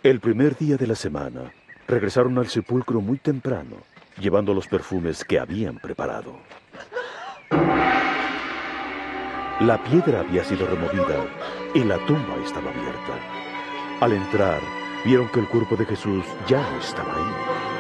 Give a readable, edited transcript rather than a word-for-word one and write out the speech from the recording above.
El primer día de la semana, regresaron al sepulcro muy temprano, llevando los perfumes que habían preparado. La piedra había sido removida y la tumba estaba abierta. Al entrar, vieron que el cuerpo de Jesús ya no estaba ahí.